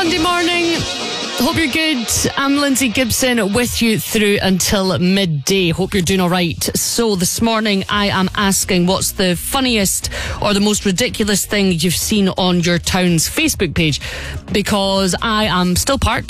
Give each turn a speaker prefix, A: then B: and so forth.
A: Monday morning. Hope you're good. I'm Lindsay Gibson with you through until midday. Hope you're doing all right. So this morning I am asking what's the funniest or the most ridiculous thing you've seen on your town's Facebook page, because I am still parked